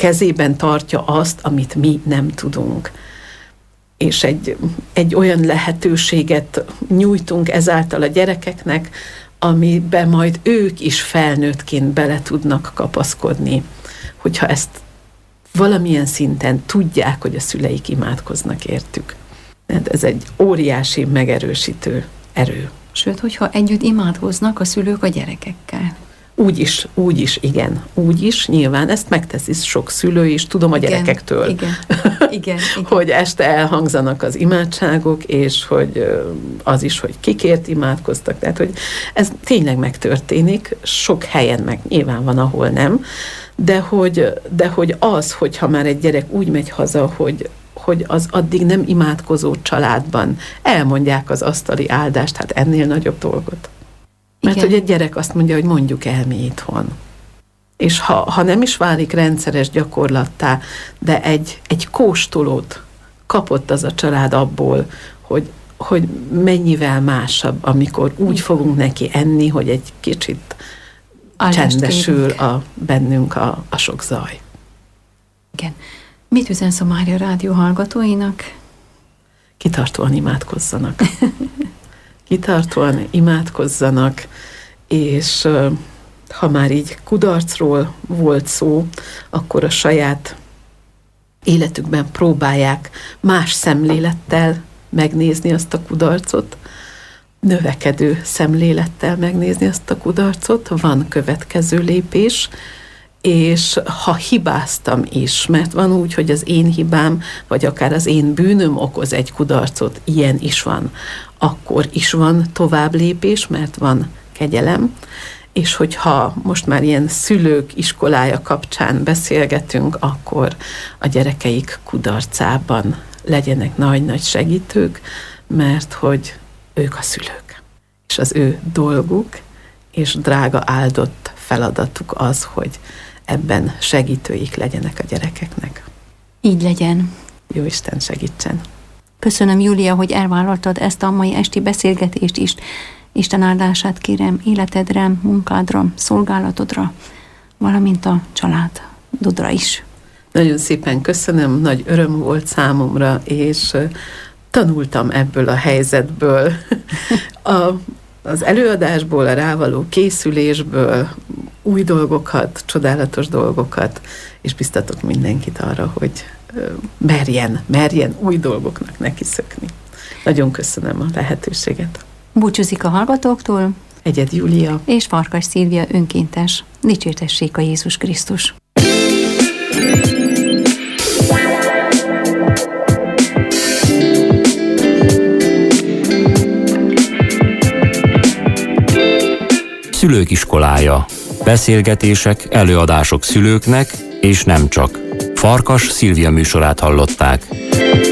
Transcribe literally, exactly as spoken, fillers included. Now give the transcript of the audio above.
kezében tartja azt, amit mi nem tudunk. És egy, egy olyan lehetőséget nyújtunk ezáltal a gyerekeknek, amiben majd ők is felnőttként bele tudnak kapaszkodni, hogyha ezt valamilyen szinten tudják, hogy a szüleik imádkoznak értük. Ez egy óriási megerősítő erő. Sőt, hogyha együtt imádkoznak a szülők a gyerekekkel. Úgy is, úgy is, igen. Úgy is, nyilván ezt megteszi sok szülő is, tudom a igen, gyerekektől. Igen, igen, igen. Hogy este elhangzanak az imádságok, és hogy az is, hogy kikért imádkoztak. Tehát, hogy ez tényleg megtörténik, sok helyen meg nyilván van, ahol nem, de hogy, de hogy az, hogyha már egy gyerek úgy megy haza, hogy hogy az addig nem imádkozó családban elmondják az asztali áldást, hát ennél nagyobb dolgot. Mert igen. Hogy egy gyerek azt mondja, hogy mondjuk el mi itthon. És ha, ha nem is válik rendszeres gyakorlattá, de egy, egy kóstolót kapott az a család abból, hogy, hogy mennyivel másabb, amikor úgy fogunk neki enni, hogy egy kicsit áldást csendesül a, bennünk a, a sok zaj. Igen. Mit üzensz a Mária Rádió hallgatóinak? Kitartóan imádkozzanak. Kitartóan imádkozzanak, és ha már így kudarcról volt szó, akkor a saját életükben próbálják más szemlélettel megnézni azt a kudarcot, növekedő szemlélettel megnézni azt a kudarcot, van következő lépés, és ha hibáztam is, mert van úgy, hogy az én hibám, vagy akár az én bűnöm okoz egy kudarcot, ilyen is van, akkor is van tovább lépés, mert van kegyelem, és hogyha most már ilyen szülők iskolája kapcsán beszélgetünk, akkor a gyerekeik kudarcában legyenek nagy-nagy segítők, mert hogy ők a szülők, és az ő dolguk, és drága áldott feladatuk az, hogy ebben segítőik legyenek a gyerekeknek. Így legyen. Jóisten segítsen. Köszönöm, Júlia, hogy elvállaltad ezt a mai esti beszélgetést is. Isten áldását kérem életedre, munkádra, szolgálatodra, valamint a családodra is. Nagyon szépen köszönöm, nagy öröm volt számomra, és tanultam ebből a helyzetből. A, az előadásból, a rávaló készülésből új dolgokat, csodálatos dolgokat, és biztatok mindenkit arra, hogy merjen, merjen új dolgoknak neki szökni. Nagyon köszönöm a lehetőséget. Búcsúzik a hallgatóktól Egyed Júlia és Farkas Szilvia önkéntes. Dicsértessék a Jézus Krisztus! Szülők iskolája. Beszélgetések, előadások szülőknek, és nem csak. Farkas Szilvia műsorát hallották.